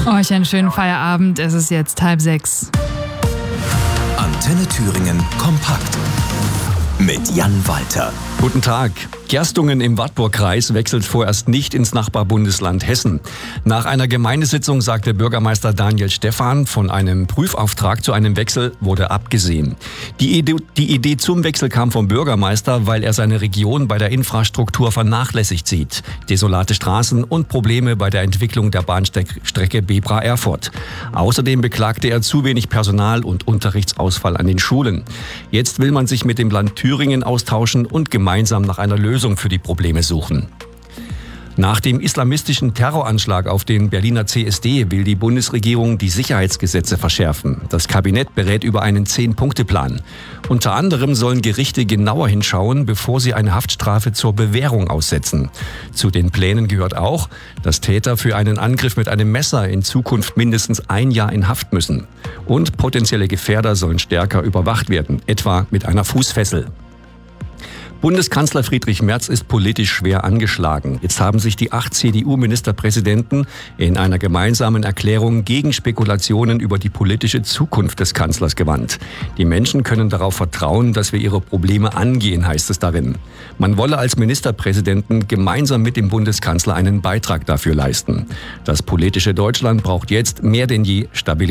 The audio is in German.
Euch einen schönen Feierabend. Es ist jetzt 5:30. Antenne Thüringen kompakt mit Jan Walter. Guten Tag. Gerstungen im Wartburgkreis wechselt vorerst nicht ins Nachbarbundesland Hessen. Nach einer Gemeindesitzung sagte Bürgermeister Daniel Stephan, von einem Prüfauftrag zu einem Wechsel wurde abgesehen. Die Idee zum Wechsel kam vom Bürgermeister, weil er seine Region bei der Infrastruktur vernachlässigt sieht. Desolate Straßen und Probleme bei der Entwicklung der Bahnstrecke Bebra-Erfurt. Außerdem beklagte er zu wenig Personal und Unterrichtsausfall an den Schulen. Jetzt will man sich mit dem Land Thüringen austauschen und gemeinsam nach einer Lösung für die Probleme suchen. Nach dem islamistischen Terroranschlag auf den Berliner CSD will die Bundesregierung die Sicherheitsgesetze verschärfen. Das Kabinett berät über einen 10-Punkte-Plan. Unter anderem sollen Gerichte genauer hinschauen, bevor sie eine Haftstrafe zur Bewährung aussetzen. Zu den Plänen gehört auch, dass Täter für einen Angriff mit einem Messer in Zukunft mindestens 1 Jahr in Haft müssen. Und potenzielle Gefährder sollen stärker überwacht werden, etwa mit einer Fußfessel. Bundeskanzler Friedrich Merz ist politisch schwer angeschlagen. Jetzt haben sich die 8 CDU-Ministerpräsidenten in einer gemeinsamen Erklärung gegen Spekulationen über die politische Zukunft des Kanzlers gewandt. Die Menschen können darauf vertrauen, dass wir ihre Probleme angehen, heißt es darin. Man wolle als Ministerpräsidenten gemeinsam mit dem Bundeskanzler einen Beitrag dafür leisten. Das politische Deutschland braucht jetzt mehr denn je Stabilität.